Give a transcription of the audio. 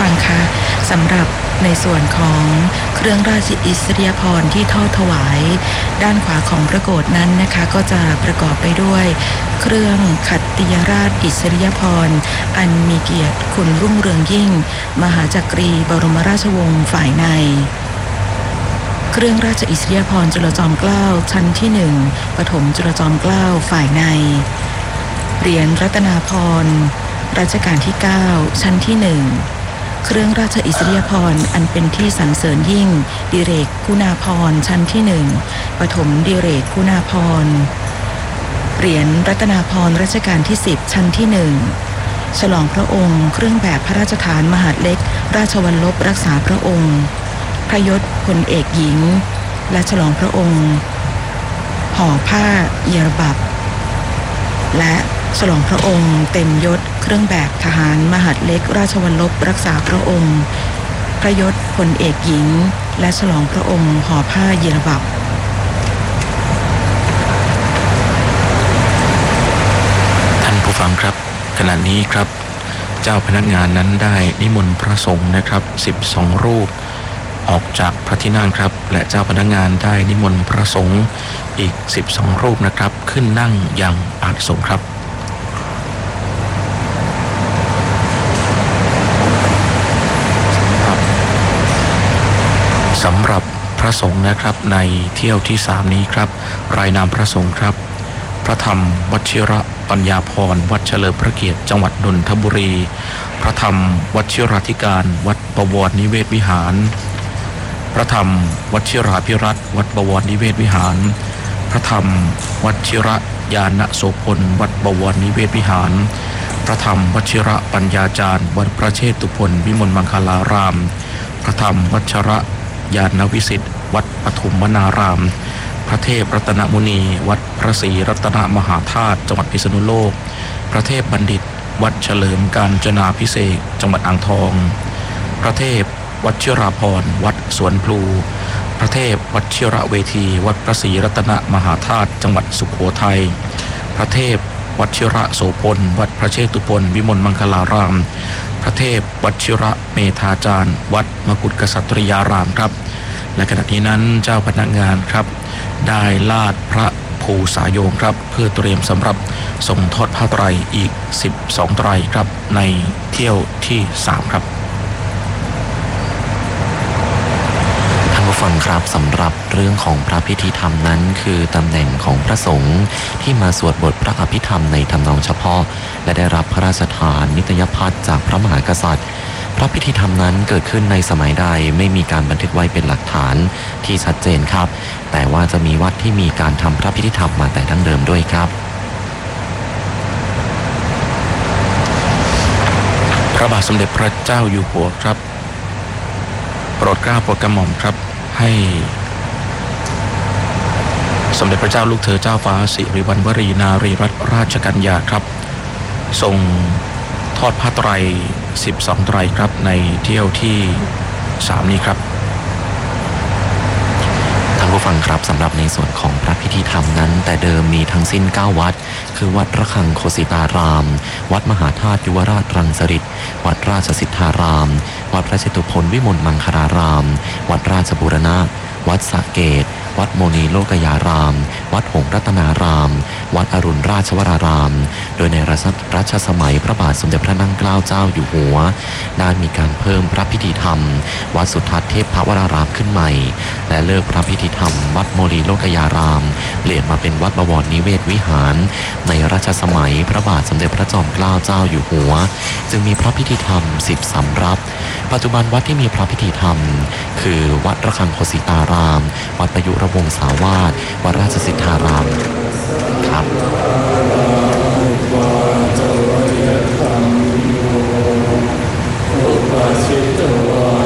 ฟังคะสำหรับในส่วนของเครื่องราชอิสริยาภรณ์ที่ทอดถวายด้านขวาของพระโกฐนั้นนะคะก็จะประกอบไปด้วยเครื่องขัตติยราชอิสริยาภรณ์อันมีเกียรติคุณรุ่งเรืองยิ่งมหาจักรีบรมราชวงศ์ฝ่ายในเครื่องราชอิสริยาภรณ์จุลจอมเกล้าชั้นที่1ปฐมจุลจอมเกล้าฝ่ายในเหรียญรัตนาภรณ์รัชกาลที่9ชั้นที่1เครื่องราชอิสริยาภรณ์อันเป็นที่สรรเสริญยิ่งดิเรกคุณาภรณ์ชั้นที่1ปฐมดิเรกคุณาภรณ์เหรียญรัตนาภรณ์รัชกาลที่10ชั้นที่1ฉลองพระองค์เครื่องแบบพระราชทานมหาดเล็กราชวัลลบรักษาพระองค์พระยศพลเอกหญิงและฉลองพระองค์ห่อผ้าเอียรบับและฉลองพระองค์เต็มยศเครื่องแบบทหารมหาดเล็กราชวัลลบรักษาพระองค์พระยศพลเอกหญิงและฉลองพระองค์ห่อผ้าเอียรบับท่านผู้ฟังครับขณะนี้ครับเจ้าพนักงานนั้นได้นิมนต์พระสงฆ์นะครับ12รูปออกจากพระที่นั่งครับและเจ้าพนักงานได้นิมนต์พระสงฆ์อีก12รูปนะครับขึ้นนั่งยังอาสน์ครับสำหรับพระสงฆ์นะครับในเที่ยวที่3นี้ครับรายนามพระสงฆ์ครับพระธรรมวชิระปัญญาภรณ์วัดเฉลิมพระเกียรติจังหวัดนนทบุรีพระธรรมวชิราธิการวัดบวรนิเวศวิหารพระธรรมวชิราภิรัตน์วัดบวรนิเวศวิหารพระธรรมวชิระญาณโสพลวัดบวรนิเวศวิหารพระธรรมวชิระปัญญาจารย์วัดพระเชตุพนวิมลมังคลารามพระธรรมวชิระญาณวิสิทธิ์วัดปฐุมวนารามพระเทพรัตนมุนีวัดพระศรีรัตนมหาธาตุจังหวัดพิษณุโลกพระเทพบัณฑิตวัดเฉลิมกาญจนาภิเษกจังหวัดอ่างทองพระเทพวชิราภรณ์วัดสวนพลูพระเทพวชิระเวทีวัดพระศรีรัตนมหาธาตุจังหวัดสุโขทัยพระเทพวชิระโสพลวัดพระเชตุพนวิมลมังคลารามพระเทพวชิระเมธาจารย์วัดมกุฏกษัตริยารามครับและขณะนี้นั้นเจ้าพนักงานครับได้ลาดพระภูสายโยงครับเพื่อเตรียมสำหรับส่งทอดผ้าไตรอีก12ไตรครับในเที่ยวที่3ครับท่านผู้ฟังครับสำหรับเรื่องของพระพิธีธรรมนั้นคือตำแหน่งของพระสงฆ์ที่มาสวดบทพระอภิธรรมในทำนองเฉพาะและได้รับพระราชทานนิตยพัฒน์จากพระมหากษัตริย์พระพิธีธรรมนั้นเกิดขึ้นในสมัยใดไม่มีการบันทึกไว้เป็นหลักฐานที่ชัดเจนครับแต่ว่าจะมีวัดที่มีการทำพระพิธีธรรมมาแต่ดั้งเดิมด้วยครับพระบาทสมเด็จพระเจ้าอยู่หัวครับโปรดเกล้าโปรดกระหม่อมครับให้สมเด็จพระเจ้าลูกเธอเจ้าฟ้าสิริวัณวรีนารีรัตนราชกัญญาครับทรงทอดผ้าไตร12ไตรครับในเที่ยวที่3นี้ครับท่านผู้ฟังครับสำหรับในส่วนของพระพิธีธรรมนั้นแต่เดิมมีทั้งสิ้น9วัดคือวัดระฆังโคสิตารามวัดมหาธาตุยุวราชรังสฤษฎ์วัดราชสิทธารามวัดพระเชตุพนวิมลมังคลารามวัดราชบูรณะวัดสระเกตวัดโมนีโลกยารามวัดหงส์รัตนารามวัดอรุณราชวรารามโดยในรัชสมัยพระบาทสมเด็จพระนั่งเกล้าเจ้าอยู่หัวได้มีการเพิ่มพระพิธีธรรมวัดสุทัศน์เทพวรารามขึ้นใหม่และเลิกพระพิธีธรรมวัดโมนีโลกยารามเปลี่ยนมาเป็นวัดบวรนิเวศวิหารในรัชสมัยพระบาทสมเด็จพระจอมเกล้าเจ้าอยู่หัวจึงมีพระพิธีธรรม10สำรับปัจจุบันวัดที่มีพระพิธีธรรมคือวัดระฆังโคสิตารามวัดประยุรวงศาวาสวัดราชสิทธาราม